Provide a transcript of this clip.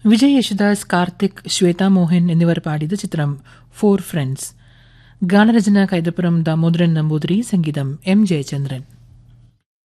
വിജയ് യേശുദാസ്, കാർത്തിക്, ശ്വേത മോഹൻ എന്നിവർ പാടിയത് ചിത്രം 4 ഫ്രണ്ട്സ്. ഗാനരചന കൈതപ്പുറം ദാമോദരൻ നമ്പൂതിരി, സംഗീതം എം ജയചന്ദ്രൻ.